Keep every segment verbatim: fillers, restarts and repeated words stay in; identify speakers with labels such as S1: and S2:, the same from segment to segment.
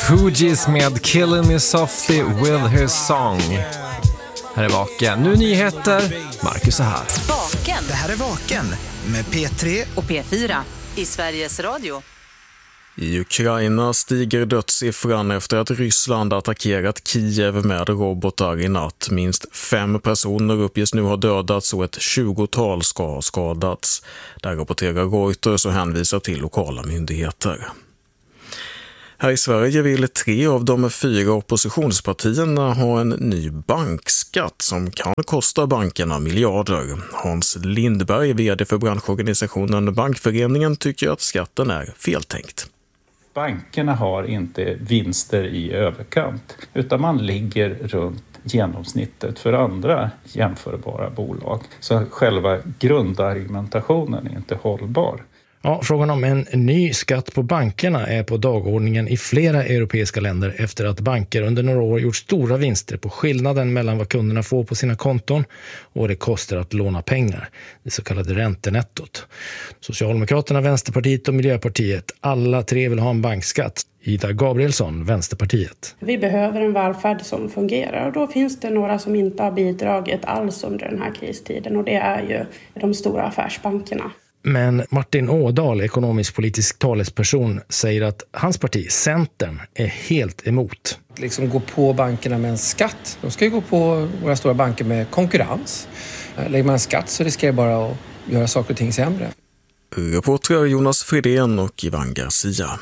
S1: Fugees med Killing Me Softly with Her Song. Här är Vaken. Nu nyheter. Marcus är här.
S2: Vaken.
S3: Det här är Vaken med P tre
S2: och P fyra i Sveriges Radio.
S4: I Ukraina stiger dödssiffran efter att Ryssland attackerat Kiev med robotar i natt. Minst fem personer uppges nu ha dödats och ett tjugotal ska ha skadats. Där rapporterar Reuters och hänvisar till lokala myndigheter. Här i Sverige vill tre av de fyra oppositionspartierna ha en ny bankskatt som kan kosta bankerna miljarder. Hans Lindberg, vd för branschorganisationen Bankföreningen, tycker att skatten är feltänkt.
S5: Bankerna har inte vinster i överkant utan man ligger runt genomsnittet för andra jämförbara bolag. Så själva grundargumentationen är inte hållbar.
S6: Ja, frågan om en ny skatt på bankerna är på dagordningen i flera europeiska länder efter att banker under några år gjort stora vinster på skillnaden mellan vad kunderna får på sina konton och det kostar att låna pengar, det så kallade räntenettot. Socialdemokraterna, Vänsterpartiet och Miljöpartiet, alla tre vill ha en bankskatt. Ida Gabrielsson, Vänsterpartiet.
S7: Vi behöver en välfärd som fungerar och då finns det några som inte har bidragit alls under den här kristiden och det är ju de stora affärsbankerna.
S6: Men Martin Ådahl, ekonomisk-politisk talesperson, säger att hans parti, Centern, är helt emot.
S8: Liksom gå på bankerna med en skatt. De ska ju gå på våra stora banker med konkurrens. Lägger man en skatt så riskerar bara att göra saker och ting sämre.
S4: Reportrar Jonas Fredén och Ivan Garcia.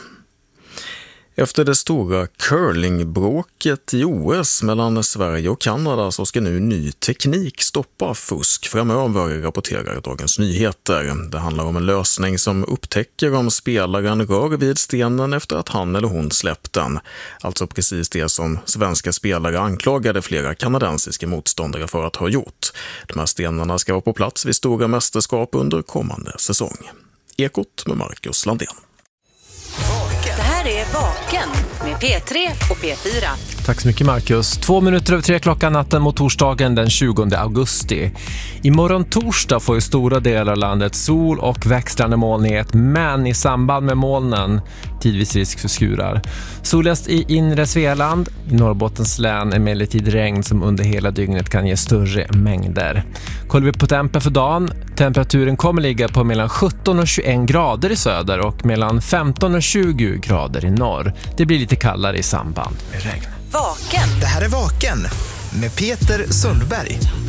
S4: Efter det stora curlingbråket i O S mellan Sverige och Kanada så ska nu ny teknik stoppa fusk framöver, rapporterar Dagens Nyheter. Det handlar om en lösning som upptäcker om spelaren rör vid stenen efter att han eller hon släppt den. Alltså precis det som svenska spelare anklagade flera kanadensiska motståndare för att ha gjort. De här stenarna ska vara på plats vid stora mästerskap under kommande säsong. Ekot med Marcus Landén.
S2: Det här är Vaken med P tre och P fyra.
S1: Tack så mycket Marcus. Två minuter över tre klockan natten mot torsdagen den tjugonde augusti. Imorgon torsdag får ju stora delar av landet sol och växlande molnighet, men i samband med molnen tidvis risk för skurar. Soligast i inre Svealand, i Norrbottens län emellertid regn som under hela dygnet kan ge större mängder. Kollar vi på tempen för dagen, temperaturen kommer ligga på mellan sjutton och tjugoett grader i söder och mellan femton och tjugo grader i norr. Det blir lite kallare i samband med regn.
S2: Vaken.
S3: Det här är Vaken med Peter Sundberg.